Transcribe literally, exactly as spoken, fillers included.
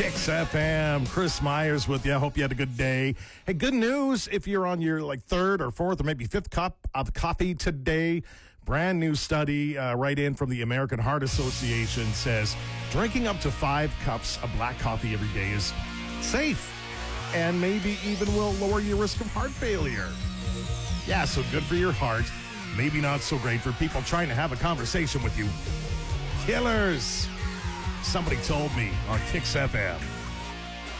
Kicks F M. Chris Myers with you. I hope you had a good day. Hey, good news if you're on your like third or fourth or maybe fifth cup of coffee today. Brand new study uh, right in from the American Heart Association says drinking up to five cups of black coffee every day is safe and maybe even will lower your risk of heart failure. Yeah, so good for your heart. Maybe not so great for people trying to have a conversation with you. Killers. Somebody told me on Kicks F M.